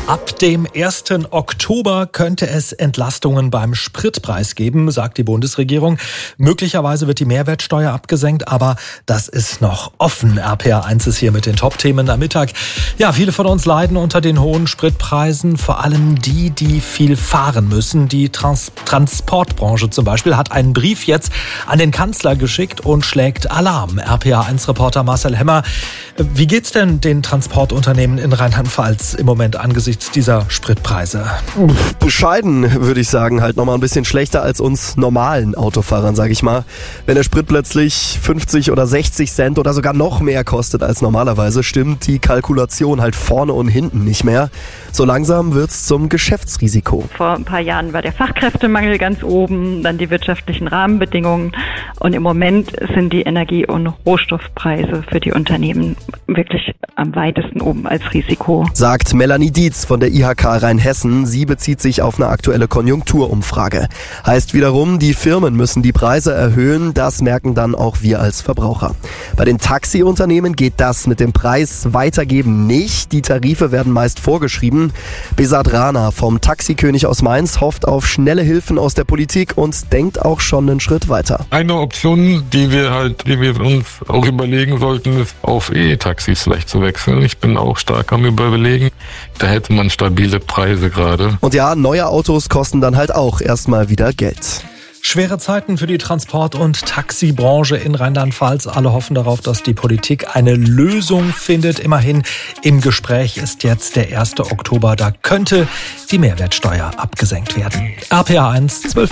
Ab dem 1. Oktober könnte es Entlastungen beim Spritpreis geben, sagt die Bundesregierung. Möglicherweise wird die Mehrwertsteuer abgesenkt, aber das ist noch offen. RPA1 ist hier mit den Top-Themen am Mittag. Ja, viele von uns leiden unter den hohen Spritpreisen, vor allem die viel fahren müssen. Die Transportbranche zum Beispiel hat einen Brief jetzt an den Kanzler geschickt und schlägt Alarm. RPA1-Reporter Marcel Hemmer, wie geht's denn den Transportunternehmen in Rheinland-Pfalz im Moment angesichts dieser Spritpreise? Bescheiden, würde ich sagen. Halt nochmal ein bisschen schlechter als uns normalen Autofahrern, sage ich mal. Wenn der Sprit plötzlich 50 oder 60 Cent oder sogar noch mehr kostet als normalerweise, stimmt die Kalkulation halt vorne und hinten nicht mehr. So langsam wird's zum Geschäftsrisiko. Vor ein paar Jahren war der Fachkräftemangel ganz oben, dann die wirtschaftlichen Rahmenbedingungen. Und im Moment sind die Energie- und Rohstoffpreise für die Unternehmen wirklich am weitesten oben als Risiko. Sagt Melanie Dietz von der IHK Rheinhessen. Sie bezieht sich auf eine aktuelle Konjunkturumfrage. Heißt wiederum, die Firmen müssen die Preise erhöhen. Das merken dann auch wir als Verbraucher. Bei den Taxiunternehmen geht das mit dem Preis weitergeben nicht. Die Tarife werden meist vorgeschrieben. Besat Rana vom Taxikönig aus Mainz hofft auf schnelle Hilfen aus der Politik und denkt auch schon einen Schritt weiter. Eine Option, die wir uns auch überlegen sollten, ist auf E-Taxis vielleicht zu wechseln. Ich bin auch stark am Überlegen. Da hätte man stabile Preise gerade. Und ja, neue Autos kosten dann halt auch erstmal wieder Geld. Schwere Zeiten für die Transport- und Taxibranche in Rheinland-Pfalz. Alle hoffen darauf, dass die Politik eine Lösung findet. Immerhin im Gespräch ist jetzt der 1. Oktober. Da könnte die Mehrwertsteuer abgesenkt werden. RPA1 12.